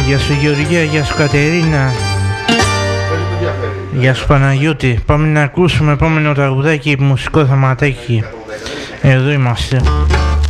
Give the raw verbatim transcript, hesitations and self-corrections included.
Γεια σου Γεωργία, γεια σου Κατερίνα. Γεια σου Παναγιώτη. Πάμε να ακούσουμε επόμενο τραγουδάκι, μουσικό θεματάκι. Εδώ είμαστε.